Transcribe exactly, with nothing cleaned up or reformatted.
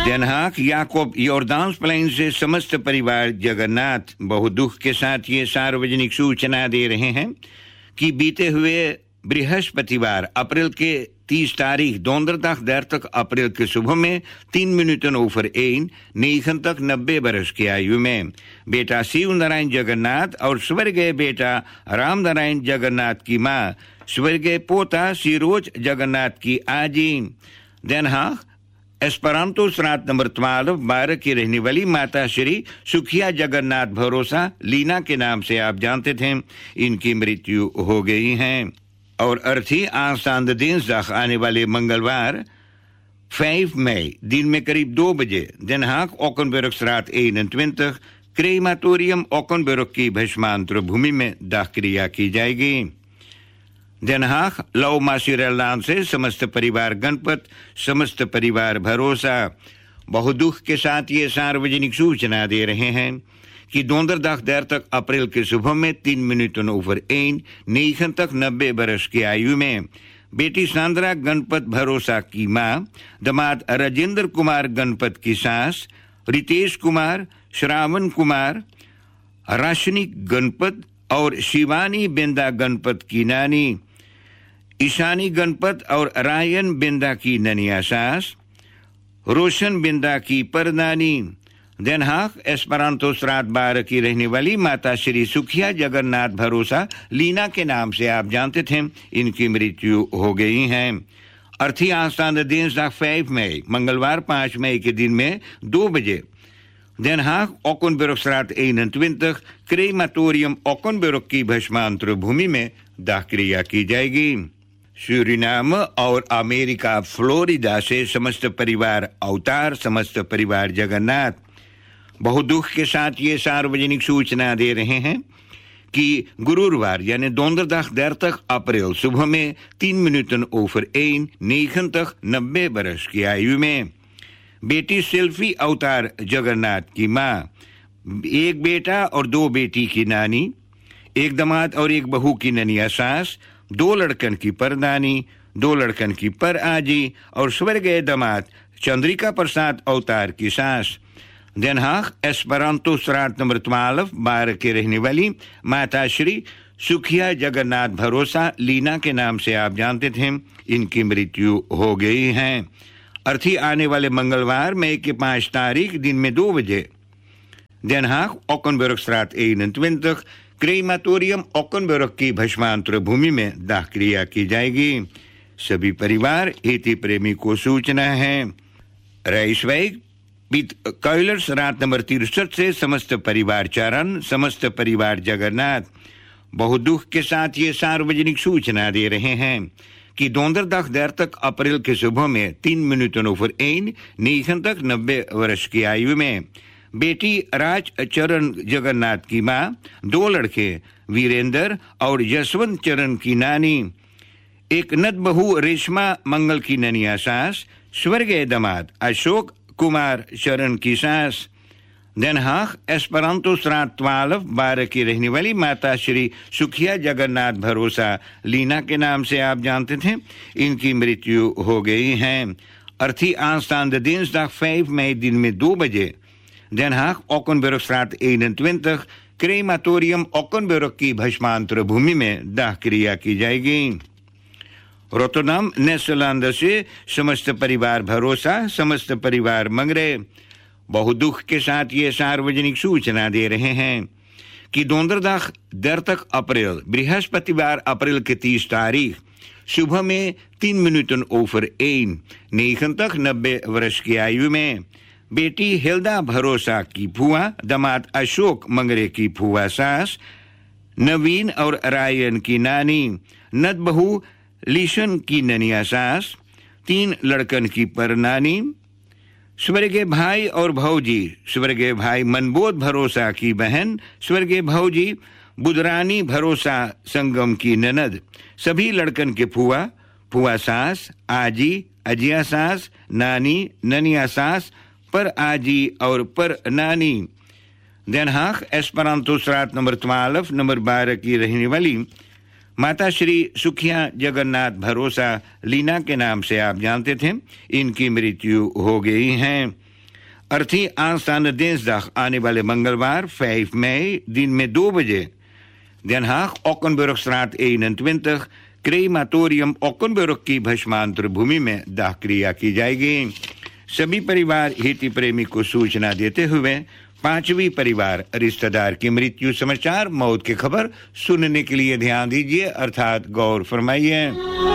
Den Haag, याकूब यॉर्दान्स plane से समस्त परिवार जगन्नाथ बहुत दुख के साथ ये सार्वजनिक सूचना दे रहे हैं कि बीते हुए बृहस्पतिवार अप्रैल के तीस तारीख donderdag dertig अप्रैल के सुबह में तीन मिनटन ओवर één negen तक नब्बे बरस की आयु में बेटा शिव नारायण जगन्नाथ और स्वर्गीय बेटा राम नारायण जगन्नाथ की मां स्वर्गीय पोता सिरोज जगन्नाथ की आजी Den Haag एस्परांतो श्राद्ध नंबर बारह बारह की रहने वाली माता श्री सुखिया जगन्नाथ भरोसा लीना के नाम से आप जानते थे इनकी मृत्यु हो गई है और अर्थी aanstaande dinsdag आने वाले मंगलवार vijf mei दिन में करीब दो बजे Den Haag Ockenburgstraat eenentwintig क्रेमाटोरियम ओकनबर्ग की भस्मांतर भूमि में दाह क्रिया की जाएगी Den Haag लव मासिरेलान से समस्त परिवार गणपत समस्त परिवार भरोसा बहुत दुख के साथ ये सार्वजनिक सूचना दे रहे हैं कि donderdag dertig अप्रैल के सुबह में तीन मिनटन ओवर één negen तक नब्बे बरस की आयु में बेटी सांद्रा गणपत भरोसा की मां दामाद राजेंद्र कुमार गणपत की सास रितेश कुमार श्रावण कुमार राशनी गणपत और शिवानी बिंदा गणपत की नानी ईशानी गणपत और रायन बिंदा की ननिया सास रोशन बिंदा की परनानी Den Haag एस्परांतो श्राद्ध बारह की रहने वाली माता श्री सुखिया जगन्नाथ भरोसा लीना के नाम से आप जानते थे इनकी मृत्यु हो गई है अर्थी aanstaande dinsdag vijf mei मंगलवार पाँच मई के दिन में दो बजे Den Haag Ockenburgstraat eenentwintig क्रेमाटोरियम ओकनबर्ग की भस्मांतर भूमि में दाह क्रिया की जाएगी सूरीनाम और अमेरिका फ्लोरिडा से समस्त परिवार अवतार समस्त परिवार जगन्नाथ बहुत दुख के साथ ये सार्वजनिक सूचना दे रहे हैं कि गुरुवार यानी donderdag dertig अप्रैल सुबह में तीन मिनटन ओवर één negen तक नब्बे बरस की आयु में बेटी सेल्फी अवतार जगन्नाथ की मां एक बेटा और दो बेटी की नानी एक दामाद और एक बहू की ननिया सास दो लड़कन की परदानी दो लड़कन की पर आजी और स्वर्गीय दामाद चंद्रिका प्रसाद अवतार की सास Den Haag एस्परांतो श्राद्ध नंबर बारह बारह के रहने वाली माता श्री सुखिया जगन्नाथ भरोसा लीना के नाम से आप जानते थे इनकी मृत्यु हो गई है अर्थी आने वाले मंगलवार मई के पाँच तारीख दिन में दो बजे Den Haag Ockenburgstraat eenentwintig क्रेमाटोरियम ओकनबर्ग की भस्मांतर भूमि में दाह क्रिया की जाएगी सभी परिवार हित प्रेमी को सूचना है राइसवाइक कैलर्स रात नंबर तिरसठ से समस्त परिवार चरण समस्त परिवार जगन्नाथ बहुत दुख के साथ ये सार्वजनिक सूचना दे रहे हैं कि donderdag dertig अप्रैल के सुबह में तीन मिनटन ओवर één negen तक नब्बे वर्ष की आयु में बेटी राज चरण जगन्नाथ की मां दो लड़के वीरेंद्र और यशवंत चरण की नानी एक नद बहू रेशमा मंगल की ननिया सास स्वर्गीय दामाद अशोक कुमार शरण की सास Den Haag एस्परांतो श्राद्ध बारह बारह की रहने वाली माता श्री सुखिया जगन्नाथ भरोसा लीना के नाम से आप जानते थे इनकी मृत्यु हो गई है अर्थी aanstaande dinsdag vijf mei दिन में दो बजे Den Haag Ockenburgstraat eenentwintig क्रेमाटोरियम ओकनबर्ग की भस्मांतर भूमि में दाह क्रिया की जाएगी रोटरडम नेदरलैंड से समस्त परिवार भरोसा समस्त परिवार मंगरे बहुत दुख के साथ ये सार्वजनिक सूचना दे रहे हैं कि donderdag dertig अप्रैल बृहस्पतिवार अप्रैल के तीस तारीख सुबह में तीन मिनटन ओवर één negen तक नब्बे वर्ष की आयु में बेटी हिल्दा भरोसा की फुआ दामाद अशोक मंगरे की फुआ सास नवीन और रायन की नानी नद बहू लिशन की ननिया सास तीन लड़कन की परनानी स्वर्गीय भाई और भौजी स्वर्गीय भाई मनबोध भरोसा की बहन स्वर्गीय भौजी बुधरानी भरोसा संगम की ननद सभी लड़कन के फुआ फुआ सास आजी अजिया सास नानी ननिया सास पर आजी और पर नानी Den Haag एस्परांतो श्राद्ध नंबर बारह नंबर बारह की रहने वाली माता श्री सुखिया जगन्नाथ भरोसा लीना के नाम से आप जानते थे इनकी मृत्यु हो गई है अर्थी aanstaande dinsdag आने वाले मंगलवार vijf mei दिन में दो बजे Den Haag, Ockenburgstraat eenentwintig, crematorium Ockenburg की भस्मांतर भूमि में दाह क्रिया की जाएगी। सभी परिवार हित प्रेमी को सूचना देते हुए पांचवी परिवार रिश्तेदार की मृत्यु समाचार मौत की खबर सुनने के लिए ध्यान दीजिए अर्थात गौर फरमाइए।